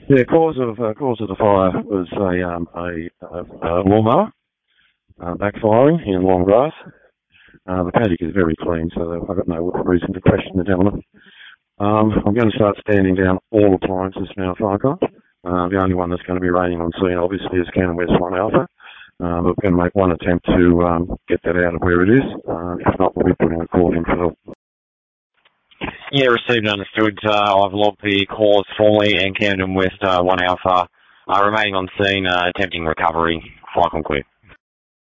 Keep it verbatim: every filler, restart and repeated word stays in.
Yeah, cause of uh, cause of the fire was a um, a, a, a lawnmower uh, backfiring in long grass. Uh, the paddock is very clean, so I've got no reason to question the gentleman. Um, I'm going to start standing down all appliances from our Firecon. Uh, the only one that's going to be raining on scene, obviously, is Cannon West one Alpha. Uh, but we're going to make one attempt to um, get that out of where it is. Uh, if not, we'll be putting a call in for help. Yeah, received and understood. Uh, I've logged the cause formally and Camden West uh, one Alpha uh, remaining on scene, uh, attempting recovery. Flight clear.